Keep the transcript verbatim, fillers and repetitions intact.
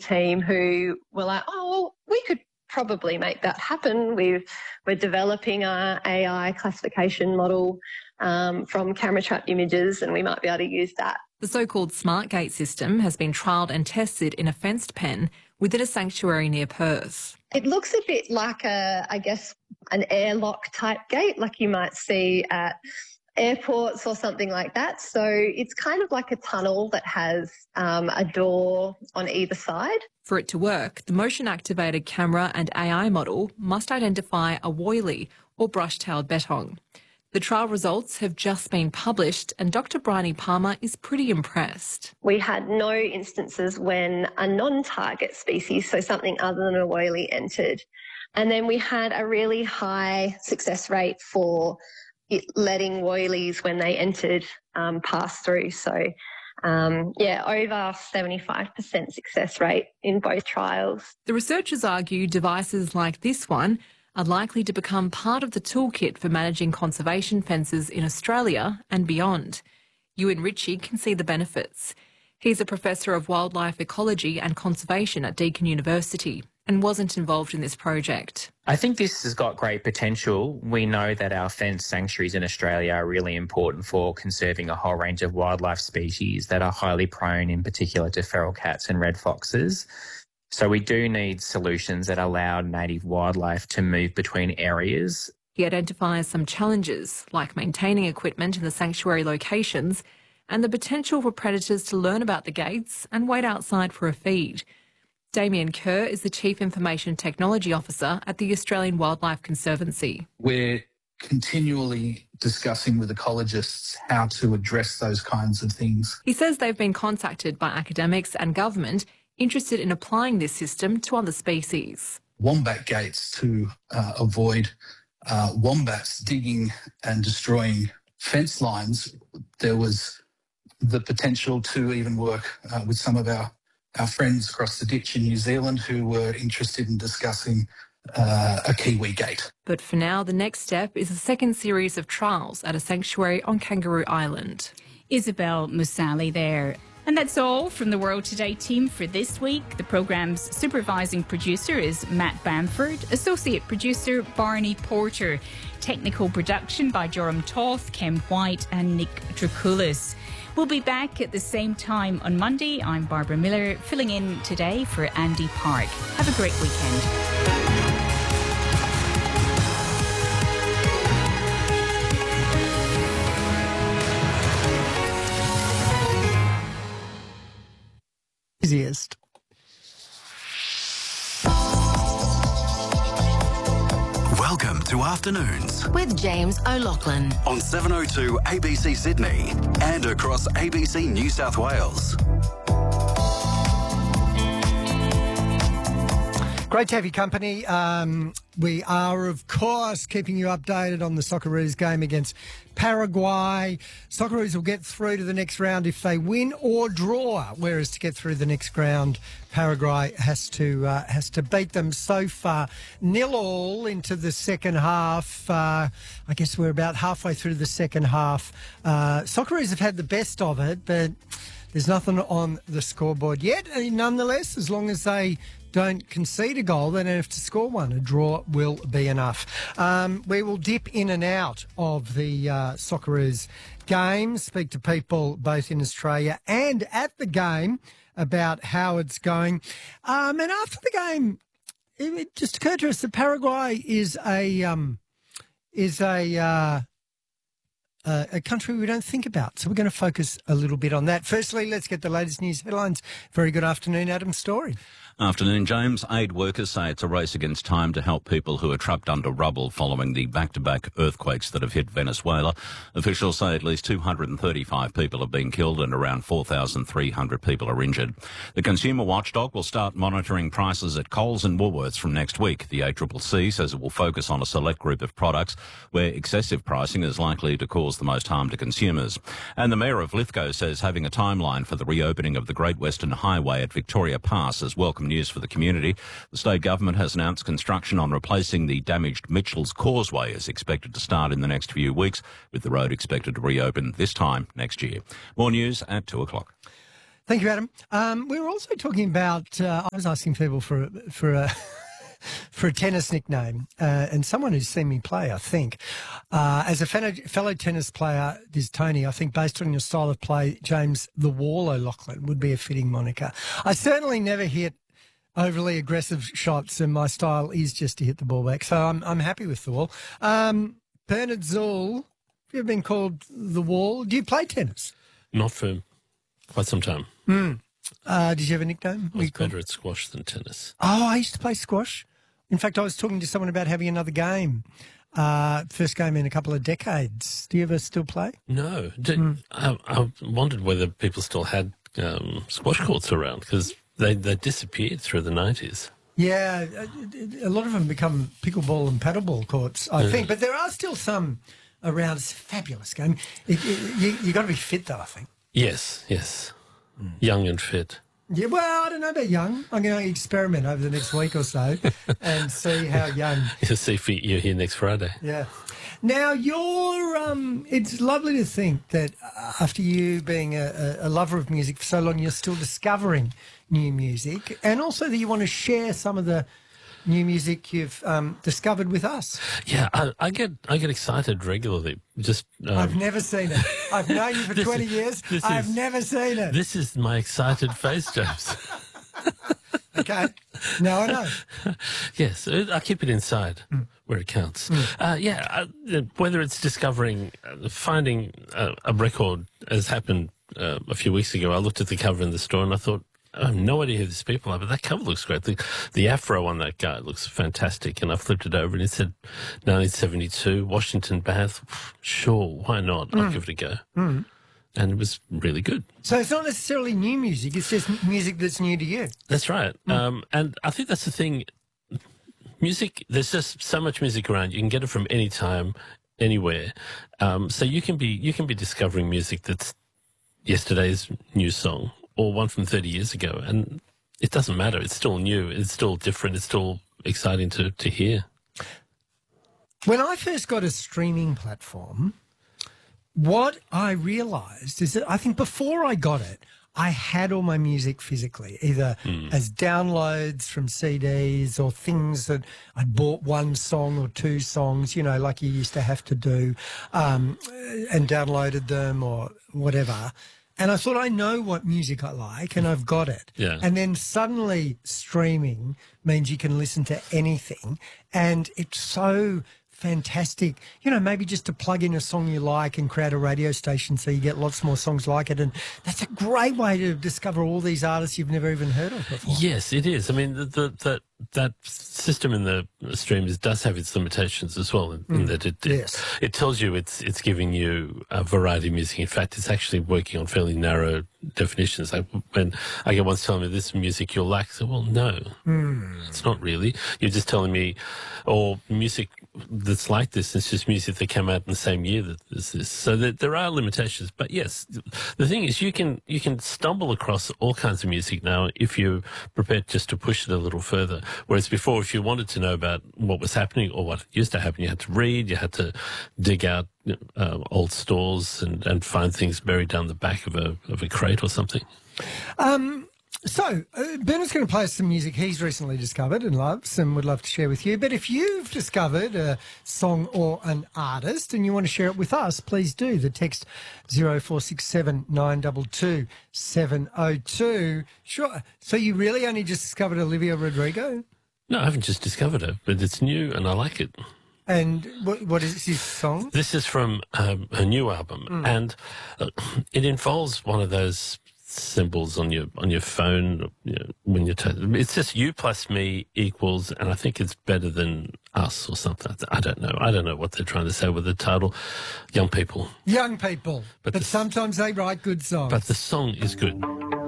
team who were like, oh, well, we could probably make that happen. We've, we're developing our A I classification model um, from camera trap images, and we might be able to use that. The so-called SmartGate system has been trialled and tested in a fenced pen within a sanctuary near Perth. It looks a bit like a, I guess, an airlock type gate, like you might see at airports or something like that. So it's kind of like a tunnel that has um, a door on either side. For it to work, the motion-activated camera and A I model must identify a woylie or brush-tailed bettong. The trial results have just been published and Doctor Bryony Palmer is pretty impressed. We had no instances when a non-target species, so something other than a woylie, entered. And then we had a really high success rate for it letting woylies when they entered um, pass through. So, um, yeah, over seventy-five percent success rate in both trials. The researchers argue devices like this one are likely to become part of the toolkit for managing conservation fences in Australia and beyond. Ewan Ritchie can see the benefits. He's a professor of wildlife ecology and conservation at Deakin University and wasn't involved in this project. I think this has got great potential. We know that our fenced sanctuaries in Australia are really important for conserving a whole range of wildlife species that are highly prone in particular to feral cats and red foxes. So we do need solutions that allow native wildlife to move between areas. He identifies some challenges, like maintaining equipment in the sanctuary locations and the potential for predators to learn about the gates and wait outside for a feed. Damien Kerr is the Chief Information Technology Officer at the Australian Wildlife Conservancy. We're continually discussing with ecologists how to address those kinds of things. He says they've been contacted by academics and government interested in applying this system to other species. Wombat gates to uh, avoid uh, wombats digging and destroying fence lines. There was the potential to even work uh, with some of our, our friends across the ditch in New Zealand who were interested in discussing uh, a Kiwi gate. But for now, the next step is a second series of trials at a sanctuary on Kangaroo Island. Isabel Musali there. And that's all from the World Today team for this week. The programme's supervising producer is Matt Bamford, associate producer Barney Porter, technical production by Joram Toth, Ken White and Nick Draculis. We'll be back at the same time on Monday. I'm Barbara Miller, filling in today for Andy Park. Have a great weekend. Easiest. Welcome to Afternoons with James O'Loughlin on seven oh two A B C Sydney and across A B C New South Wales. Great to have your company. Um, we are, of course, keeping you updated on the Socceroos game against Paraguay. Socceroos will get through to the next round if they win or draw, whereas to get through the next round, Paraguay has to uh, has to beat them. So far, nil all into the second half. Uh, I guess we're about halfway through the second half. Uh, Socceroos have had the best of it, but there's nothing on the scoreboard yet. And nonetheless, as long as they don't concede a goal, they don't have to score one. A draw will be enough. Um, we will dip in and out of the uh, Socceroos game, speak to people both in Australia and at the game about how it's going. Um, and after the game, it, it just occurred to us that Paraguay is a um, is a uh, Uh, a country we don't think about. So we're going to focus a little bit on that. Firstly, let's get the latest news headlines. Very good afternoon, Adam Story. Afternoon, James. Aid workers say it's a race against time to help people who are trapped under rubble following the back-to-back earthquakes that have hit Venezuela. Officials say at least two hundred thirty-five people have been killed and around four thousand three hundred people are injured. The consumer watchdog will start monitoring prices at Coles and Woolworths from next week. The A C C C says it will focus on a select group of products where excessive pricing is likely to cause the most harm to consumers. And the Mayor of Lithgow says having a timeline for the reopening of the Great Western Highway at Victoria Pass is welcome news for the community. The state government has announced construction on replacing the damaged Mitchell's Causeway is expected to start in the next few weeks, with the road expected to reopen this time next year. More news at two o'clock. Thank you, Adam. Um, we were also talking about, uh, I was asking people for, for a... for a tennis nickname, uh, and someone who's seen me play, I think. Uh, as a fellow, fellow tennis player, this Tony, I think based on your style of play, James the Wall O'Loughlin would be a fitting moniker. I certainly never hit overly aggressive shots, and my style is just to hit the ball back, so I'm, I'm happy with the Wall. Um, Bernard Zuhl, have you ever been called the Wall? Do you play tennis? Not for quite some time. Mm. Uh, did you have a nickname? I was better at squash than tennis. Oh, I used to play squash. In fact, I was talking to someone about having another game, uh, first game in a couple of decades. Do you ever still play? No. Did, mm. I, I wondered whether people still had um, squash courts around, because they, they disappeared through the nineties. Yeah, a, a lot of them become pickleball and paddleball courts, I yeah. think. But there are still some around. It's a fabulous game. It, it, you, you've got to be fit, though, I think. Yes, yes. Mm. Young and fit. Yeah, well, I don't know about young. I'm going to experiment over the next week or so and see how young. You'll see if you're here next Friday. Yeah. Now, you're, um, it's lovely to think that after you being a, a lover of music for so long, you're still discovering new music, and also that you want to share some of the new music you've um, discovered with us. Yeah, I, I get I get excited regularly. Just um, I've never seen it. I've known you for twenty years. I've is, never seen it. This is my excited face, James. Okay, now I know. Yes, I keep it inside mm. where it counts. Mm. Uh, yeah, uh, whether it's discovering, uh, finding uh, a record, as happened uh, a few weeks ago. I looked at the cover in the store and I thought, I have no idea who these people are, but that cover looks great. The, the afro on that guy looks fantastic. And I flipped it over and it said nineteen seventy-two, Washington Bath. Sure, why not? Mm. I'll give it a go. Mm. And it was really good. So it's not necessarily new music, it's just music that's new to you. That's right. Mm. Um, and I think that's the thing. Music, there's just so much music around. You can get it from any time, anywhere. Um, so you can be you can be discovering music that's yesterday's new song, or one from thirty years ago, and it doesn't matter. It's still new. It's still different. It's still exciting to, to hear. When I first got a streaming platform, what I realised is that I think before I got it, I had all my music physically, either mm. as downloads from C Ds or things that I'd bought one song or two songs, you know, like you used to have to do, um, and downloaded them or whatever. And I thought, I know what music I like, and I've got it. Yeah. And then suddenly streaming means you can listen to anything, and it's so fantastic. You know, maybe just to plug in a song you like and create a radio station so you get lots more songs like it. And that's a great way to discover all these artists you've never even heard of before. Yes, it is. I mean, the, the, that that system in the streams does have its limitations as well, in, mm. in that it, it, yes. it tells you it's it's giving you a variety of music. In fact, it's actually working on fairly narrow definitions. Like when I get one's telling me this music you'll like, I say, well, no, mm. it's not really. You're just telling me, or music that's like this, it's just music that came out in the same year that there's this. So there, there are limitations. But yes, the thing is you can you can stumble across all kinds of music now if you're prepared just to push it a little further. Whereas before, if you wanted to know about what was happening or what used to happen, you had to read, you had to dig out uh, old stores and, and find things buried down the back of a of a crate or something. Um, so, uh, Bernard's going to play us some music he's recently discovered and loves and would love to share with you. But if you've discovered a song or an artist and you want to share it with us, please do. The text zero four six seven nine two two seven zero two. Sure. So you really only just discovered Olivia Rodrigo? No, I haven't just discovered her, but it's new and I like it. And what, what is this song? This is from um, her new album, mm. and uh, it involves one of those symbols on your on your phone, you know, when you're. T- it's just you plus me equals, and I think it's better than us or something. I don't know. I don't know what they're trying to say with the title. Young people. Young people. But, but the, sometimes they write good songs. But the song is good.